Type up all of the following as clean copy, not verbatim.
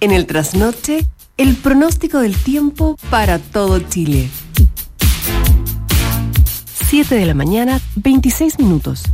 En el trasnoche, el pronóstico del tiempo para todo Chile. 7 de la mañana, 26 minutos.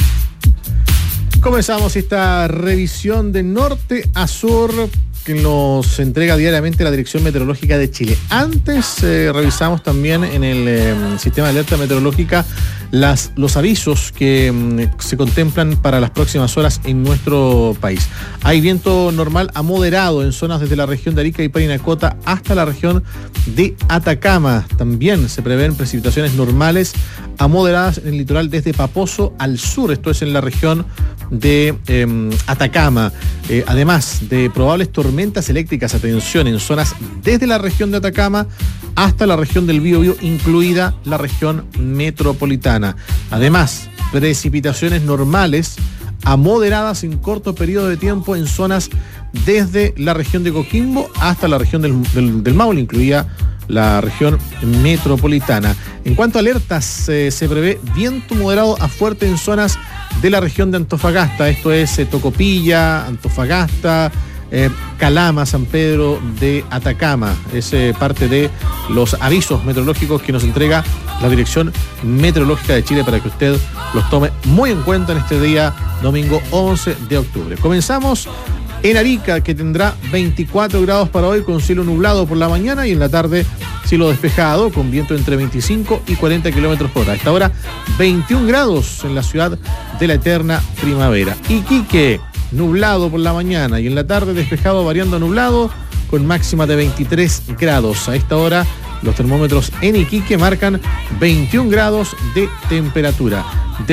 Comenzamos esta revisión de norte a sur que nos entrega diariamente la Dirección Meteorológica de Chile. Antes revisamos también en el sistema de alerta meteorológica los avisos que se contemplan para las próximas horas en nuestro país. Hay viento normal a moderado en zonas desde la región de Arica y Parinacota hasta la región de Atacama. También se prevén precipitaciones normales a moderadas en el litoral desde Paposo al sur, esto es en la región de Atacama. Además de probables tormentas eléctricas, atención, en zonas desde la región de Atacama hasta la región del Biobío, incluida la región metropolitana. Además, precipitaciones normales a moderadas en corto periodo de tiempo en zonas desde la región de Coquimbo hasta la región del Maule, incluida la región metropolitana. En cuanto a alertas, se prevé viento moderado a fuerte en zonas de la región de Antofagasta, esto es Tocopilla, Antofagasta, Calama, San Pedro de Atacama. Es parte de los avisos meteorológicos que nos entrega la Dirección Meteorológica de Chile para que usted los tome muy en cuenta en este día domingo 11 de octubre. Comenzamos en Arica, que tendrá 24 grados para hoy con cielo nublado por la mañana y en la tarde cielo despejado con viento entre 25 y 40 kilómetros por hora. A esta hora 21 grados en la ciudad de la eterna primavera. Iquique, nublado por la mañana y en la tarde despejado variando a nublado con máxima de 23 grados. A esta hora los termómetros en Iquique marcan 21 grados de temperatura.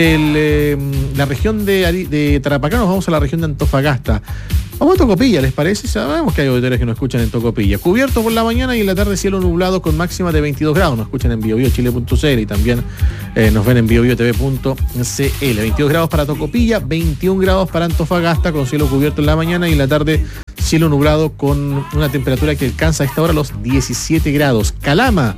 De la región de Tarapacá nos vamos a la región de Antofagasta. Vamos a Tocopilla, ¿les parece? Sabemos que hay auditores que nos escuchan en Tocopilla. Cubierto por la mañana y en la tarde cielo nublado con máxima de 22 grados. Nos escuchan en biobiochile.cl y también nos ven en biobiotv.cl. 22 grados para Tocopilla, 21 grados para Antofagasta con cielo cubierto en la mañana y en la tarde cielo nublado con una temperatura que alcanza a esta hora los 17 grados. Calama,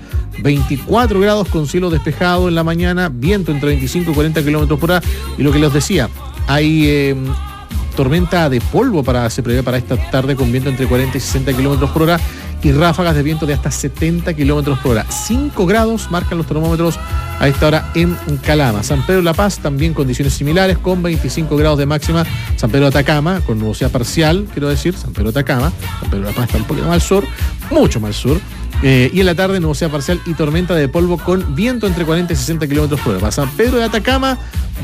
24 grados con cielo despejado en la mañana, viento entre 25 y 40 kilómetros por hora. Y lo que les decía, hay tormenta de polvo se prevé para esta tarde con viento entre 40 y 60 kilómetros por hora y ráfagas de viento de hasta 70 kilómetros por hora. 5 grados marcan los termómetros a esta hora en Calama. San Pedro de La Paz también condiciones similares con 25 grados de máxima. San Pedro de Atacama con nubosidad parcial, quiero decir, San Pedro de Atacama. San Pedro de La Paz está un poquito más al sur, mucho más al sur. Y en la tarde nubosidad parcial y tormenta de polvo con viento entre 40 y 60 kilómetros por hora. Para San Pedro de Atacama,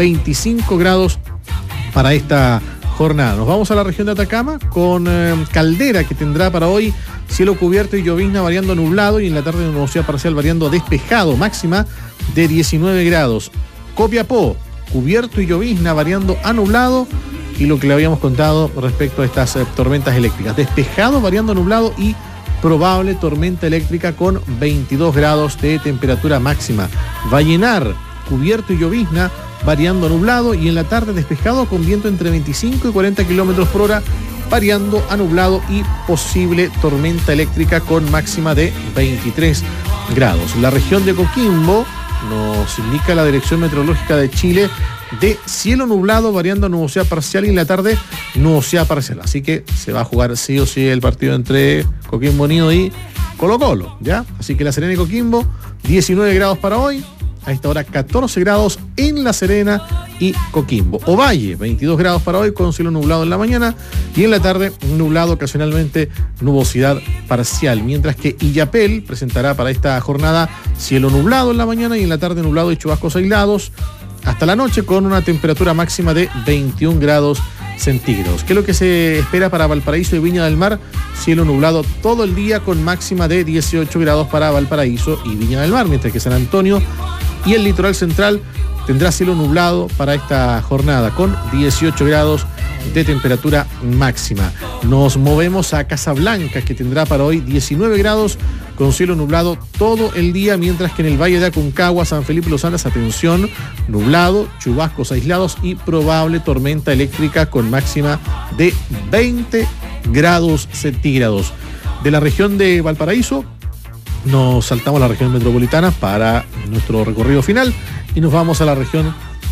25 grados para esta jornada. Nos vamos a la región de Atacama con Caldera, que tendrá para hoy cielo cubierto y llovizna variando a nublado y en la tarde nubosidad parcial variando a despejado, máxima de 19 grados. Copiapó, cubierto y llovizna variando a nublado y lo que le habíamos contado respecto a estas tormentas eléctricas. Despejado variando a nublado y probable tormenta eléctrica con 22 grados de temperatura máxima. Vallenar, cubierto y llovizna variando a nublado y en la tarde despejado con viento entre 25 y 40 kilómetros por hora, variando a nublado y posible tormenta eléctrica con máxima de 23 grados. La región de Coquimbo, nos indica la Dirección Meteorológica de Chile, de cielo nublado variando a nubosidad parcial y en la tarde nubosidad parcial. Así que se va a jugar sí o sí el partido entre Coquimbo Unido y Colo-Colo, ¿ya? Así que La Serena y Coquimbo, 19 grados para hoy. A esta hora 14 grados en La Serena y Coquimbo. Ovalle, 22 grados para hoy con cielo nublado en la mañana y en la tarde nublado, ocasionalmente nubosidad parcial. Mientras que Illapel presentará para esta jornada cielo nublado en la mañana y en la tarde nublado y chubascos aislados hasta la noche con una temperatura máxima de 21 grados centígrados. ¿Qué es lo que se espera para Valparaíso y Viña del Mar? Cielo nublado todo el día con máxima de 18 grados para Valparaíso y Viña del Mar, mientras que San Antonio y el litoral central tendrá cielo nublado para esta jornada con 18 grados de temperatura máxima. Nos movemos a Casablanca, que tendrá para hoy 19 grados con cielo nublado todo el día, mientras que en el Valle de Aconcagua, San Felipe Los Andes, atención, nublado, chubascos aislados y probable tormenta eléctrica con máxima de 20 grados centígrados. De la región de Valparaíso nos saltamos a la región metropolitana para nuestro recorrido final y nos vamos a la región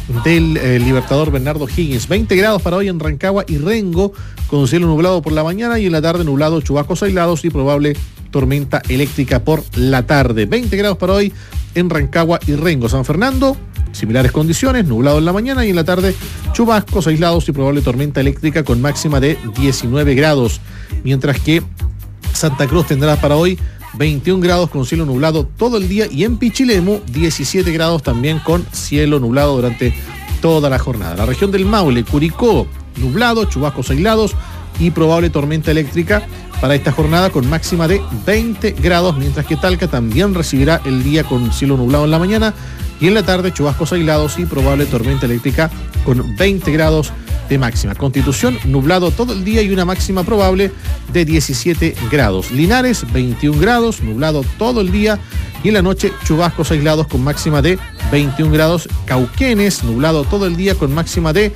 del Libertador Bernardo Higgins. 20 grados para hoy en Rancagua y Rengo, con cielo nublado por la mañana y en la tarde nublado, chubascos aislados y probable tormenta eléctrica por la tarde. 20 grados para hoy en Rancagua y Rengo. San Fernando, similares condiciones, nublado en la mañana y en la tarde chubascos aislados y probable tormenta eléctrica con máxima de 19 grados. Mientras que Santa Cruz tendrá para hoy 21 grados con cielo nublado todo el día y en Pichilemu 17 grados también con cielo nublado durante toda la jornada. La región del Maule, Curicó, nublado, chubascos aislados y probable tormenta eléctrica para esta jornada con máxima de 20 grados, mientras que Talca también recibirá el día con cielo nublado en la mañana y en la tarde chubascos aislados y probable tormenta eléctrica con 20 grados de máxima. Constitución, nublado todo el día y una máxima probable de 17 grados. Linares, 21 grados, nublado todo el día y en la noche chubascos aislados con máxima de 21 grados. Cauquenes, nublado todo el día con máxima de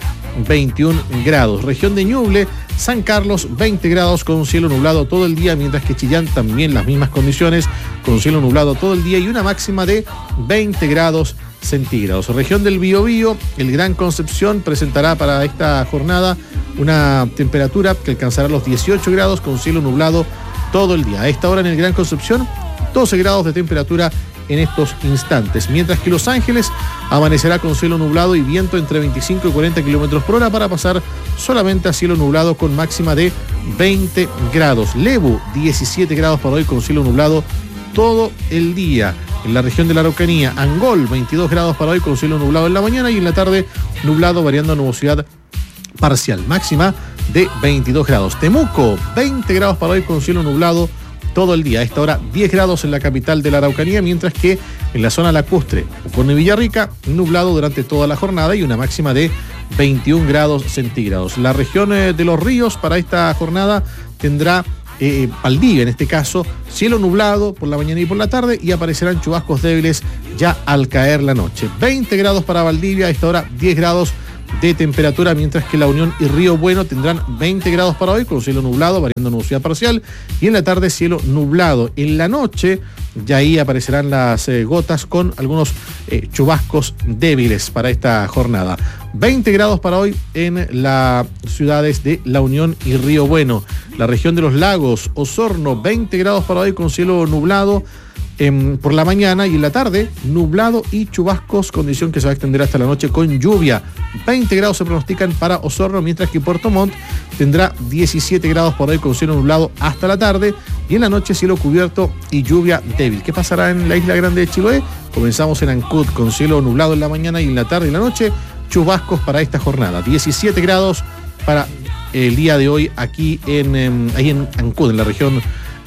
21 grados. Región de Ñuble, San Carlos, 20 grados con cielo nublado todo el día, mientras que Chillán también las mismas condiciones, con cielo nublado todo el día y una máxima de 20 grados centígrados. Región del Biobío, el Gran Concepción presentará para esta jornada una temperatura que alcanzará los 18 grados con cielo nublado todo el día. A esta hora en el Gran Concepción, 12 grados de temperatura en estos instantes, mientras que Los Ángeles amanecerá con cielo nublado y viento entre 25 y 40 kilómetros por hora para pasar solamente a cielo nublado con máxima de 20 grados. Lebu, 17 grados para hoy con cielo nublado todo el día. En la región de la Araucanía, Angol, 22 grados para hoy con cielo nublado en la mañana y en la tarde nublado variando a nubosidad parcial, máxima de 22 grados. Temuco, 20 grados para hoy con cielo nublado todo el día. A esta hora 10 grados en la capital de la Araucanía, mientras que en la zona lacustre, Oporto y Villarrica, nublado durante toda la jornada y una máxima de 21 grados centígrados. La región de los ríos para esta jornada tendrá Valdivia, en este caso, cielo nublado por la mañana y por la tarde y aparecerán chubascos débiles ya al caer la noche. 20 grados para Valdivia, a esta hora 10 grados de temperatura, mientras que La Unión y Río Bueno tendrán 20 grados para hoy con cielo nublado, variando nubosidad parcial y en la tarde cielo nublado. En la noche ya ahí aparecerán las gotas con algunos chubascos débiles para esta jornada. 20 grados para hoy en las ciudades de La Unión y Río Bueno. La región de los lagos, Osorno, 20 grados para hoy con cielo nublado por la mañana y en la tarde nublado y chubascos, condición que se va a extender hasta la noche con lluvia. 20 grados se pronostican para Osorno, mientras que Puerto Montt tendrá 17 grados por hoy con cielo nublado hasta la tarde y en la noche cielo cubierto y lluvia débil. ¿Qué pasará en la Isla Grande de Chiloé? Comenzamos en Ancud con cielo nublado en la mañana y en la tarde y la noche chubascos para esta jornada. 17 grados para el día de hoy aquí ahí en Ancud, en la región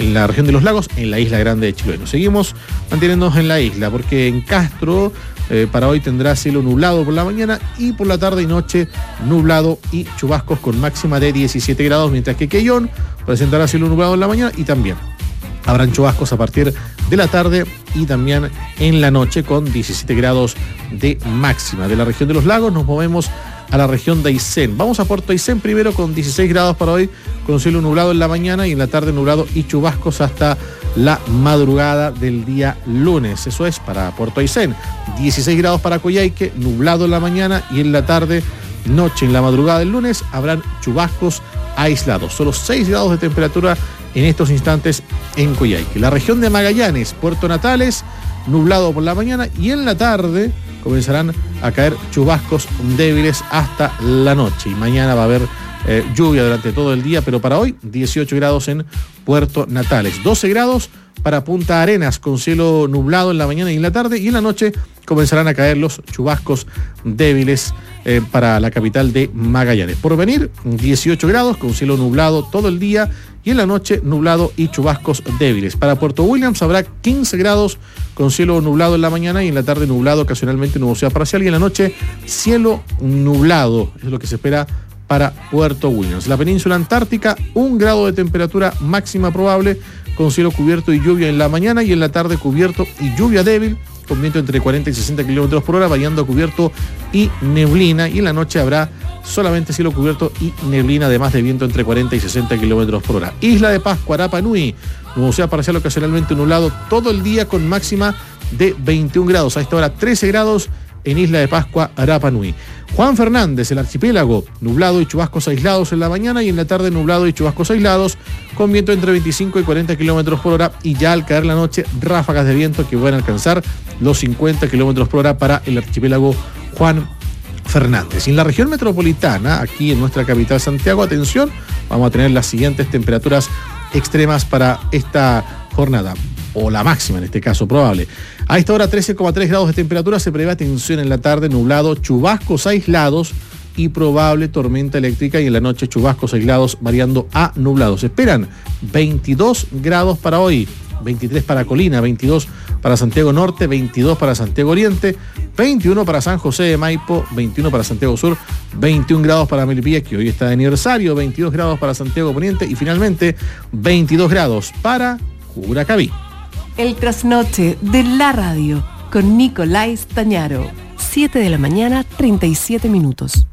de los lagos, en la Isla Grande de Chiloé. Seguimos manteniéndonos en la isla, porque en Castro para hoy tendrá cielo nublado por la mañana y por la tarde y noche nublado y chubascos con máxima de 17 grados, mientras que Quellón presentará cielo nublado en la mañana y también habrán chubascos a partir de la tarde y también en la noche con 17 grados de máxima. De la región de los lagos nos movemos a la región de Aysén. Vamos a Puerto Aysén primero con 16 grados para hoy, con cielo nublado en la mañana y en la tarde nublado y chubascos hasta la madrugada del día lunes. Eso es para Puerto Aysén. 16 grados para Coyhaique, nublado en la mañana y en la tarde, noche, en la madrugada del lunes habrán chubascos aislados. Solo 6 grados de temperatura en estos instantes en Coyhaique. La región de Magallanes, Puerto Natales, nublado por la mañana y en la tarde comenzarán a caer chubascos débiles hasta la noche y mañana va a haber lluvia durante todo el día, pero para hoy 18 grados en Puerto Natales, 12 grados para Punta Arenas con cielo nublado en la mañana y en la tarde y en la noche comenzarán a caer los chubascos débiles para la capital de Magallanes. Por venir 18 grados con cielo nublado todo el día y en la noche nublado y chubascos débiles. Para Puerto Williams habrá 15 grados con cielo nublado en la mañana y en la tarde nublado, ocasionalmente nubosidad parcial y en la noche cielo nublado. Es lo que se espera para Puerto Williams. La península antártica, 1 grado de temperatura máxima probable con cielo cubierto y lluvia en la mañana y en la tarde cubierto y lluvia débil con viento entre 40 y 60 kilómetros por hora, variando a cubierto y neblina y en la noche habrá solamente cielo cubierto y neblina, además de viento entre 40 y 60 kilómetros por hora. Isla de Pascua, Rapa Nui, nubosidad parcial ocasionalmente nublado todo el día con máxima de 21 grados. A esta hora 13 grados en Isla de Pascua, Rapa Nui. Juan Fernández, el archipiélago, nublado y chubascos aislados en la mañana y en la tarde nublado y chubascos aislados, con viento entre 25 y 40 kilómetros por hora, y ya al caer la noche, ráfagas de viento que pueden alcanzar los 50 kilómetros por hora para el archipiélago Juan Fernández. Y en la región metropolitana, aquí en nuestra capital Santiago, atención, vamos a tener las siguientes temperaturas extremas para esta jornada, o la máxima en este caso probable. A esta hora 13,3 grados de temperatura, se prevé atención en la tarde, nublado, chubascos aislados y probable tormenta eléctrica, y en la noche chubascos aislados variando a nublados. Se esperan 22 grados para hoy, 23 para Colina, 22 para Santiago Norte, 22 para Santiago Oriente, 21 para San José de Maipo, 21 para Santiago Sur, 21 grados para Melipilla, que hoy está de aniversario, 22 grados para Santiago Poniente y finalmente 22 grados para Curacaví. El trasnoche de la radio con Nicolás Tañaro. 7 de la mañana, 37 minutos.